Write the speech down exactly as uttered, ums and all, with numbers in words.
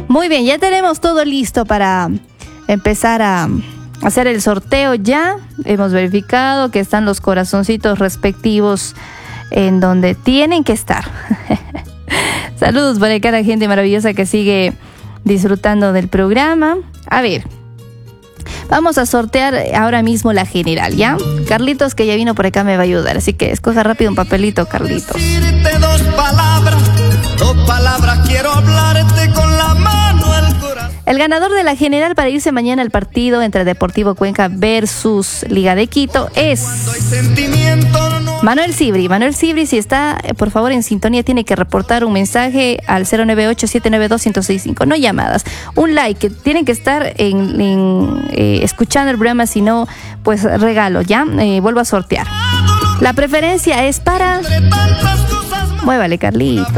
Muy bien, ya tenemos todo listo para empezar a hacer el sorteo ya. Hemos verificado que están los corazoncitos respectivos en donde tienen que estar. Saludos para cada gente maravillosa que sigue disfrutando del programa. A ver, vamos a sortear ahora mismo la general, ¿ya? Carlitos, que ya vino por acá, me va a ayudar, así que escoja rápido un papelito, Carlitos. Decirte dos palabras, dos palabras quiero hablarte con la mano al corazón. El ganador de la general para irse mañana al partido entre Deportivo Cuenca versus Liga de Quito es Manuel Cibri. Manuel Cibri, si está, por favor, en sintonía, tiene que reportar un mensaje al cero nueve ocho, siete nueve dos, uno cero seis cinco. No llamadas, un like. Tienen que estar en, en, eh, escuchando el programa, si no, pues regalo, ¿ya? Eh, vuelvo a sortear. La preferencia es para... Muévale, Carlitos.